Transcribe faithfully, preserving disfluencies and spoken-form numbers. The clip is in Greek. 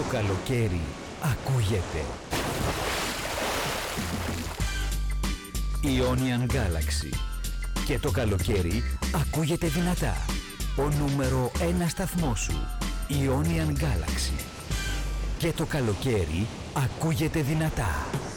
καλοκαίρι ακούγεται. Ionian Galaxy. Και το καλοκαίρι ακούγεται δυνατά. Ο νούμερο ένα σταθμός σου. Ionian Galaxy. Και το καλοκαίρι ακούγεται δυνατά.